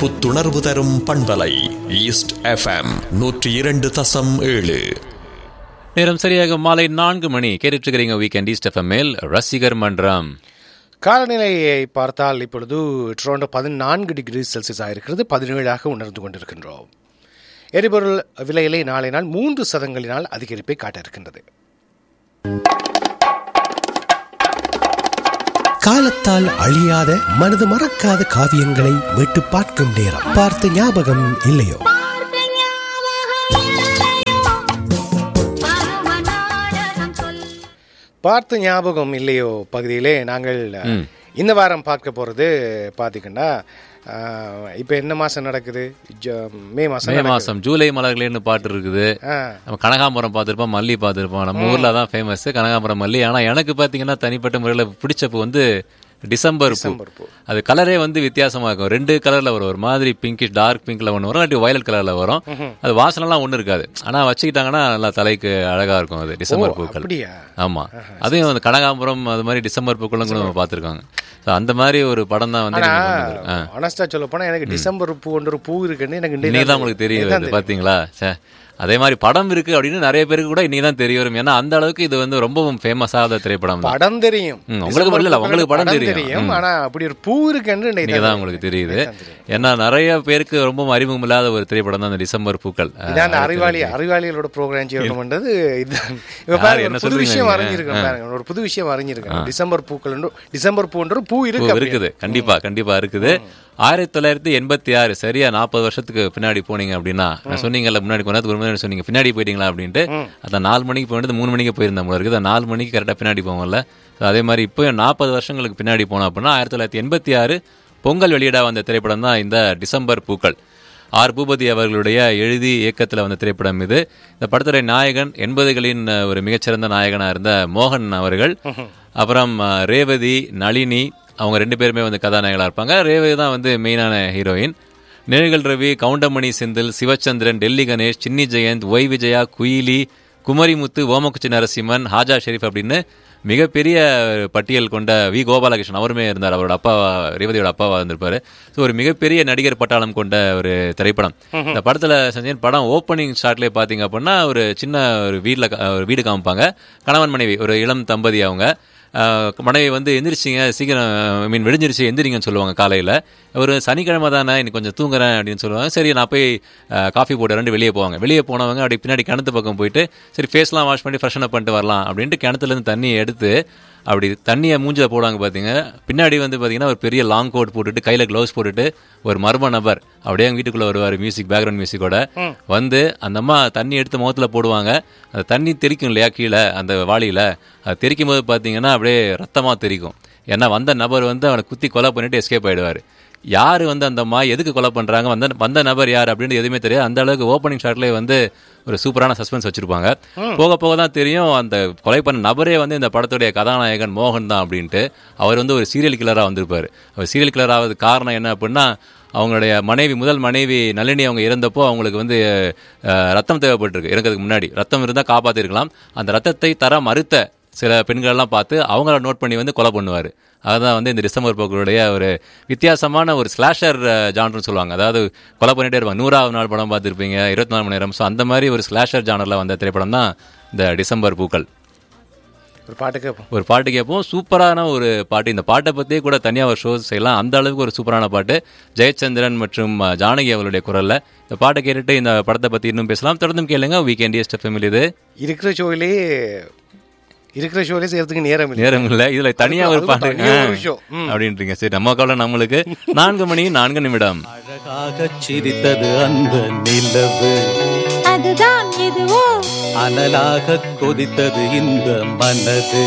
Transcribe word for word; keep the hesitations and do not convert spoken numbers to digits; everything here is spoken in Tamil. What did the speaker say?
புத்துணர்வு தரும் பண்பலை ஈஸ்ட் எஃப்எம் நூற்றி இரண்டு தசம் ஏழு. நேரம் சரியாக மாலை நான்கு மணி. கேட்டுட்டு இருக்கிறீங்க வீக்கெண்ட் ஈஸ்ட் எஃப்எம்மில் ரசிகர் மன்றம். காலநிலையை பார்த்தால் இப்பொழுது டொரண்டோ பதினான்கு டிகிரி செல்சியஸ் ஆகிருக்கிறது. பதினேழாக உணர்ந்து கொண்டிருக்கின்றோம். எரிபொருள் விலையிலே நாளை நாள் மூன்று சதங்களினால் அதிகரிப்பை காட்ட இருக்கின்றது. காலத்தால் அழியாத மனது மறக்காத காவியங்களை மீட்டு பார்க்கும் நேரம். பார்த்த ஞாபகம் இல்லையோ? பார்த்த ஞாபகம் இல்லையோ பகுதியிலே நாங்கள் இந்த வாரம் பார்க்க போறது பாத்தீங்கன்னா, இப்ப என்ன மாசம் நடக்குது? மே மாசம். மே மாசம் ஜூலை மலர்களேன்னு பாட்டு இருக்குது. நம்ம கனகாம்பரம் பார்த்திருப்போம், மல்லி பார்த்திருப்போம். நம்ம ஊர்ல தான் ஃபேமஸ் கனகாம்பரம், மல்லி. ஆனா எனக்கு பாத்தீங்கன்னா தனிப்பட்ட முறையில பிடிச்ச பூ வந்து டிசம்பர் பூ. அது கலரே வந்து வித்தியாசமா இருக்கும். ரெண்டு கலர்ல வரும். ஒரு மாதிரி பிங்கிஷ் டார்க் பிங்க்ல ஒன்று வரும், இல்லாட்டி வயலட் கலர்ல வரும். அது வாசனைலாம் ஒண்ணு இருக்காது. ஆனா வச்சுக்கிட்டாங்கன்னா நல்லா தலைக்கு அழகா இருக்கும் அது டிசம்பர் பூக்கள். ஆமா, அதையும் வந்து கனகாம்பரம் அது மாதிரி டிசம்பர் பூக்களும் கூட நம்ம பார்த்திருக்காங்க. அந்த மாதிரி ஒரு படம் தான் வந்து ஆனஸ்டா சொல்ல போனா எனக்கு டிசம்பர் பூ ஒன்று பூ இருக்குன்னு எனக்கு இன்னைக்கு தான் உங்களுக்கு தெரியும். பாத்தீங்களா? அதே மாதிரி படம் இருக்கு அப்படின்னு நிறைய பேருக்கு கூட இன்னைக்கு தான் தெரிய வரும். ஏன்னா அந்த அளவுக்கு இது வந்து ரொம்பவும் ஃபேமஸ் ஆகாத திரைப்படம். படம் தெரியும் உங்களுக்கு, இல்ல உங்களுக்கு படம் தெரியும். ஆனா அப்படி ஒரு பூ இருக்குன்னு இன்னைக்கு தான் உங்களுக்கு தெரியுது. ஏன்னா நிறைய பேருக்கு ரொம்ப அறிமுகம் இல்லாத ஒரு திரைப்படம் தான் அந்த டிசம்பர் பூக்கள். இதான் அறிவாளி அறிவாளிகளோட ப்ரோக்ராம் செய்யணும்ன்றது. இதுதான் புது விஷயம் அறிஞ்சிருக்கேன். ஒரு புது விஷயம் அறிஞ்சிருக்கேன். டிசம்பர் பூக்கள், டிசம்பர் பூன்ற பூ இருக்கு இருக்குது. கண்டிப்பா கண்டிப்பா இருக்குது. ஆயிரத்தி தொள்ளாயிரத்தி எண்பத்தி ஆறு சரியா நாற்பது வருஷத்துக்கு பின்னாடி போனீங்க அப்படின்னா, நான் சொன்னீங்கல்ல முன்னாடி கொஞ்ச சொன்னீங்க பின்னாடி போயிட்டீங்களா அப்படின்ட்டு. அதான் நாலு மணிக்கு போயிட்டு மூணு மணிக்கு போயிருந்தேன் போல இருக்குது. நாலு மணிக்கு கரெக்டாக பின்னாடி போவோம்ல. அதே மாதிரி இப்போ நாற்பது வருஷங்களுக்கு பின்னாடி போனோம் அப்படின்னா ஆயிரத்தி தொள்ளாயிரத்தி எண்பத்தி ஆறு பொங்கல் வெளியிட வந்த திரைப்படம் தான் இந்த டிசம்பர் பூக்கள். ஆர் பூபதி அவர்களுடைய எழுதி இயக்கத்தில் வந்த திரைப்படம் இது. இந்த படத்துடைய நாயகன் எண்பதுகளின் ஒரு மிகச்சிறந்த நாயகனாக இருந்த மோகன் அவர்கள், அப்புறம் ரேவதி, நளினி, அவங்க ரெண்டு பேருமே வந்து கதாநாயகளாக இருப்பாங்க. ரேவதி தான் வந்து மெயினான ஹீரோயின். நிழல்கள் ரவி, கவுண்டமணி செந்தில், சிவச்சந்திரன், டெல்லி கணேஷ், சின்னி ஜெயந்த், ஒய் விஜயா, குயிலி, குமரிமுத்து, ஓமக்குச்சி நரசிம்மன், ஹாஜா ஷெரீப் அப்படின்னு மிகப்பெரிய பட்டியல் கொண்ட வி கோபாலகிருஷ்ணன் அவருமே இருந்தார். அவரோட அப்பா, ரேவதியோட அப்பாவா இருந்திருப்பாரு. ஸோ ஒரு மிகப்பெரிய நடிகர் பட்டாளம் கொண்ட ஒரு திரைப்படம். இந்த படத்தில் செஞ்ச படம் ஓப்பனிங் ஷாட்லேயே பார்த்தீங்க அப்படின்னா ஒரு சின்ன ஒரு வீட்டில் ஒரு வீடு காமிப்பாங்க. கணவன் மனைவி, ஒரு இளம் தம்பதி. அவங்க மனைவி வந்து எந்திரிச்சிங்க சீக்கிரம், ஐ மீன் விடிஞ்சிருச்சு எந்திரிங்கன்னு சொல்லுவாங்க காலையில். ஒரு சனிக்கிழமை தானே இன்னைக்கு கொஞ்சம் தூங்குறேன் அப்படின்னு சொல்லுவாங்க. சரி நான் போய் காஃபி போட்டு ரெண்டு வெளியே போவாங்க. வெளியே போனவங்க அப்படி பின்னாடி கிணத்து பக்கம் போயிட்டு சரி ஃபேஸ்லாம் வாஷ் பண்ணி ஃப்ரெஷ்ஷன் அப் பண்ணிட்டு வரலாம் அப்படின்ட்டு கிணத்துலேருந்து தண்ணியை எடுத்து அப்படி தண்ணியை மூஞ்சில் போடுவாங்க. பார்த்தீங்க பின்னாடி வந்து பார்த்தீங்கன்னா ஒரு பெரிய லாங் கோட் போட்டுட்டு கையில் க்ளவுஸ் போட்டுட்டு ஒரு மர்ம நபர் அப்படியே வீட்டுக்குள்ளே வருவார் மியூசிக், பேக்ரவுண்ட் மியூசிக்கோட வந்து. அந்த அம்மா தண்ணி எடுத்து முகத்தில் போடுவாங்க. அந்த தண்ணி தெறிக்கும் இல்லையா கீழே அந்த வாளியில், அது தெறிக்கும் போது பார்த்தீங்கன்னா அப்படியே ரத்தமாக தெறிக்கும். ஏன்னா வந்த நபர் வந்து அவனை குத்தி கொலை பண்ணிட்டு எஸ்கேப் ஆகிடுவார். யார் வந்து அந்த அம்மா எதுக்கு கொலை பண்ணுறாங்க, வந்த வந்த நபர் யார் அப்படின்னு எதுவுமே தெரியாது. அந்த அளவுக்கு ஓப்பனிங் ஷாட்லேயே வந்து ஒரு சூப்பரான சஸ்பென்ஸ் வச்சிருப்பாங்க. போக போக தான் தெரியும் அந்த கொலை பண்ண நபரே வந்து இந்த படத்துடைய கதாநாயகன் மோகன் தான் அப்படின்ட்டு. அவர் வந்து ஒரு சீரியல் கில்லராக வந்திருப்பார். அவர் சீரியல் கில்லர் ஆகிறது காரணம் என்ன அப்படின்னா, அவங்களுடைய மனைவி, முதல் மனைவி நளினி அவங்க இறந்தப்போ அவங்களுக்கு வந்து ரத்தம் தேவைப்பட்டிருக்கு. இறக்கிறதுக்கு முன்னாடி ரத்தம் இருந்தால் காப்பாற்றிருக்கலாம். அந்த ரத்தத்தை தர மறுத்த சில பெண்களெல்லாம் பார்த்து அவங்கள நோட் பண்ணி வந்து கொலை பண்ணுவார். அதுதான் வந்து இந்த டிசம்பர் பூக்களுடைய ஒரு வித்தியாசமான ஒரு ஸ்லாஷர் ஜானர்னு சொல்லுவாங்க. அதாவது கொலை பண்ணிட்டே இருப்பாங்க. நூறாவது நாள் படம் பார்த்துருப்பீங்க, இருபத்தி நாலு மணி நேரம். ஸோ அந்த மாதிரி ஒரு ஸ்லாஷர் ஜானரில் வந்த திரைப்படம் தான் இந்த டிசம்பர் பூக்கள். ஒரு பாட்டு கேட்போம் ஒரு பாட்டு கேட்போம் சூப்பரான ஒரு பாட்டு. இந்த பாட்டை பற்றியே கூட தனியாக ஒரு ஷோஸ் செய்யலாம். அந்த அளவுக்கு ஒரு சூப்பரான பாட்டு. ஜெயச்சந்திரன் மற்றும் ஜானகி அவர்களுடைய குரலில் இந்த பாட்டை கேட்டுட்டு இந்த படத்தை பற்றி இன்னும் பேசலாம். தொடர்ந்தும் கேளுங்க வீக்கெண்ட் ஈஸ்ட் எஃப்எம்மில். இது இருக்கிற ஷோவிலே இருக்கிற ஷோலே செய்யறதுக்கு நேரம் நேரம் இல்லை. இதுல தனியா ஒரு பாட்டு அப்படின்றீங்க. சரி நம்ம காலம் நம்மளுக்கு நான்கு மணி நான்கு நிமிடம். அழகாக சிரித்தது அந்த நிலவு, அதுதான் எதுவோ அனலாக கொதித்தது இந்த மனது.